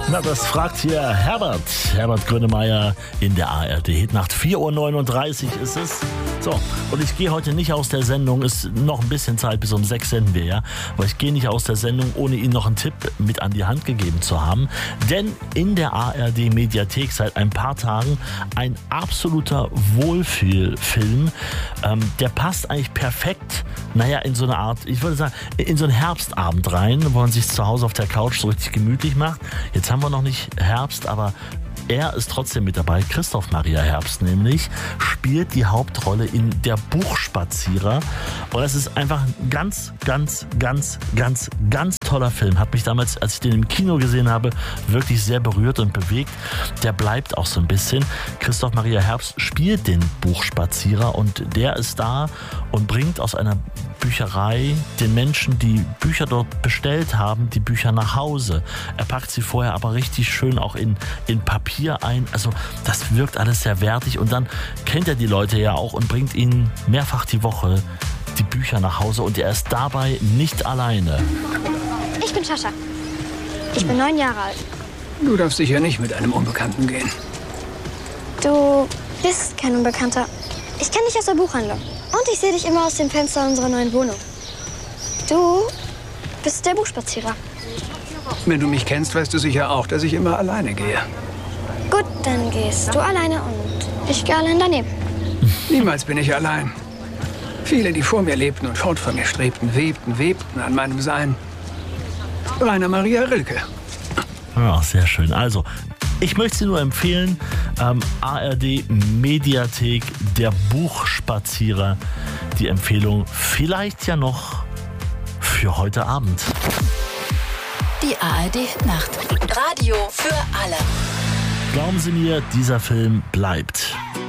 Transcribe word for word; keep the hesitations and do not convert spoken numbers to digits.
Na, das fragt hier Herbert. Herbert Grönemeyer in der A R D-Hitnacht. vier Uhr neununddreißig ist es. So, und ich gehe heute nicht aus der Sendung. Ist noch ein bisschen Zeit, bis um sechs senden wir, ja. Aber ich gehe nicht aus der Sendung, ohne Ihnen noch einen Tipp mit an die Hand gegeben zu haben. Denn in der A R D-Mediathek seit ein paar Tagen ein absoluter Wohlfühlfilm. Ähm, der passt eigentlich perfekt, naja, in so eine Art, ich würde sagen, in so einen Herbstabend rein, wo man sich zu Hause auf der Couch so richtig gemütlich macht. Jetzt haben wir noch nicht Herbst, aber er ist trotzdem mit dabei. Christoph Maria Herbst nämlich spielt die Hauptrolle in Der Buchspazierer. Und es ist einfach ein ganz, ganz, ganz, ganz, ganz toller Film. Hat mich damals, als ich den im Kino gesehen habe, wirklich sehr berührt und bewegt. Der bleibt auch so ein bisschen. Christoph Maria Herbst spielt den Buchspazierer und der ist da und bringt aus einer Bücherei den Menschen, die Bücher dort bestellt haben, die Bücher nach Hause. Er packt sie vorher aber richtig schön auch in, in Papier ein. Also das wirkt alles sehr wertig und dann kennt er die Leute ja auch und bringt ihnen mehrfach die Woche die Bücher nach Hause und er ist dabei nicht alleine. Ich bin Sascha. Ich bin neun Jahre alt. Du darfst sicher nicht mit einem Unbekannten gehen. Du bist kein Unbekannter. Ich kenne dich aus der Buchhandlung. Und ich sehe dich immer aus dem Fenster unserer neuen Wohnung. Du bist der Buchspazierer. Wenn du mich kennst, weißt du sicher auch, dass ich immer alleine gehe. Gut, dann gehst du alleine und ich gehe allein daneben. Niemals bin ich allein. Viele, die vor mir lebten und fort von mir strebten, webten, webten an meinem Sein. Rainer Maria Rilke. Ja, sehr schön. Also, ich möchte Sie nur empfehlen, ähm, A R D Mediathek, Der Buchspazierer. Die Empfehlung vielleicht ja noch für heute Abend. Die A R D-Nacht. Radio für alle. Glauben Sie mir, dieser Film bleibt.